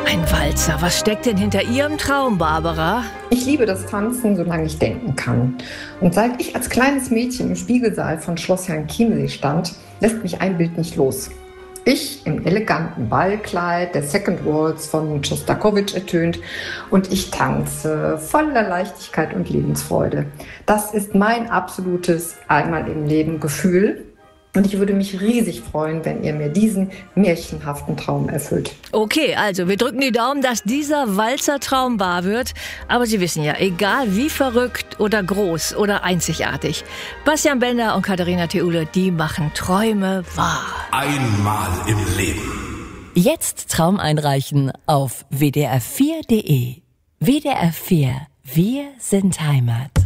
Ein Walzer. Was steckt denn hinter Ihrem Traum, Barbara? Ich liebe das Tanzen, solange ich denken kann. Und seit ich als kleines Mädchen im Spiegelsaal von Schloss Herrenchiemsee stand, lässt mich ein Bild nicht los. Ich im eleganten Ballkleid, der Second Waltz von Schostakowitsch ertönt und ich tanze voller Leichtigkeit und Lebensfreude. Das ist mein absolutes Einmal im Leben Gefühl. Und ich würde mich riesig freuen, wenn ihr mir diesen märchenhaften Traum erfüllt. Okay, also wir drücken die Daumen, dass dieser Walzertraum wahr wird. Aber Sie wissen ja, egal wie verrückt oder groß oder einzigartig, Bastian Bender und Katharina Theule, die machen Träume wahr. Einmal im Leben. Jetzt Traum einreichen auf wdr4.de. WDR 4, wir sind Heimat.